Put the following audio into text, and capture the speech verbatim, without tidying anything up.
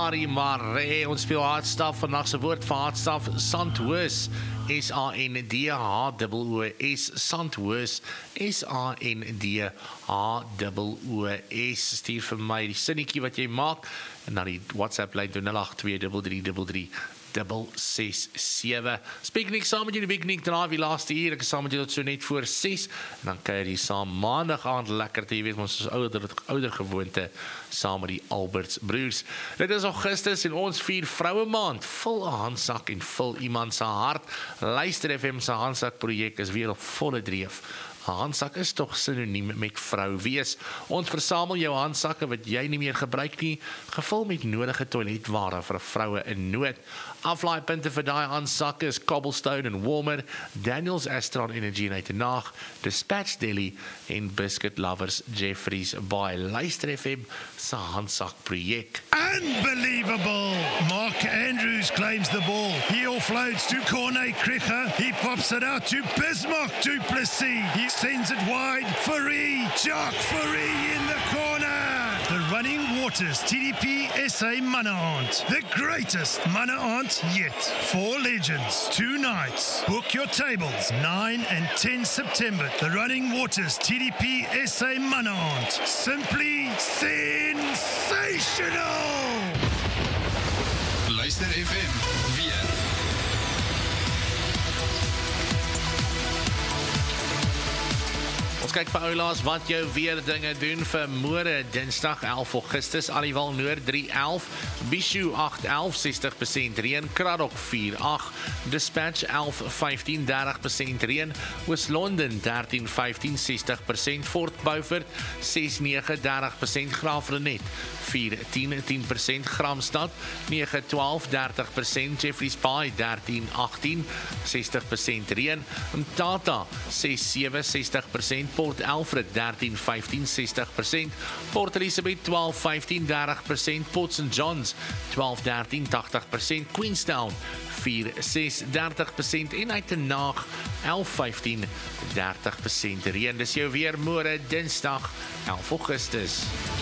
Marie Maree, ons speel Hartstaf, vandag se woord vir Hartstaf, Sandhoos, S A N D H O O S, Sandhoos, S A N D H O O S, stuur vir my die sinnetjie wat jy maak, en na die WhatsApp lyn doen nul agt twee drie drie drie drie double ses sewe. Speaknik saam met jy die Weeknik draai die laaste uur, ek is saam met jy tot so net voor ses, en dan kuier jy saam maandag aand lekker te, jy weet, ons is ouder, ouder gewoonte, saam met die Alberts broers. Dit is Augustus en ons vier vroue maand, vul 'n handsak en vul iemand se hart. Luister F M se handsak projek is weer op volle dreef. 'n Handsak is tog sinoniem met vrou wees. Ons versamel jou handsakke wat jy nie meer gebruik nie, gevul met nodige toiletware vir vroue in nood. Aflaaipunte vir daai handsakke is Cobblestone en Warmer, Daniels Astron Energy en Uitenaag, Dispatch Deli en Biscuit Lovers Jeffries by Luister F M se handsak projek. Unbelievable! Mark Andrews claims the ball. He offloads to Cornet Kricher. He pops it out to Bismarck du Plessis. He sends it wide. Fourie, Jacques Fourie in the corner. The Running Waters T D P S A Mana Aunt. The greatest Mana Aunt yet. Four legends, two nights. Book your tables, nine and ten September. The Running Waters T D P S A Mana Aunt. Simply sensational! Luister F M, weer. Ons kyk vir oulaas wat jou weer dinge doen vir môre Dinsdag elf Augustus, Aliwal Noord drie elf, Bishu agt elf sestig persent reën, Kraddock vier agt, Dispatch elf vyftien dertig persent reën, Oos-London dertien vyftien sestig persent, Fort Beaufort ses nege dertig persent, Graafrenet vier tien tien persent, Gramstad nege twaalf dertig persent, Jeffreys Bay dertien agtien sestig persent reën, Mtata ses sewe sestig persent, Port Alfred dertien vyftien sestig persent, Port Elizabeth twaalf vyftien dertig persent, Port Saint John's twaalf dertien tagtig persent, Queenstown vier ses dertig persent en Uitenaag elf vyftien dertig persent reën. Dis jou weer môre Dinsdag elf Augustus.